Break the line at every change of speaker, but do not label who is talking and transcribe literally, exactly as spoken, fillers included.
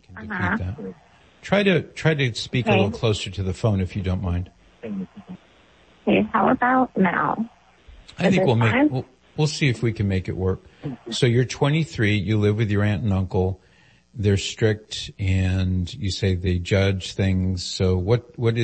can defeat
Uh-huh.
that. Try to, try to speak
Okay.
a little closer to the phone if you don't mind.
Okay, how about now?
I
Is
think
it
we'll make,
fine?
we'll, we'll see if we can make it work. So you're twenty-three, you live with your aunt and uncle. They're strict and you say they judge things. So what, what is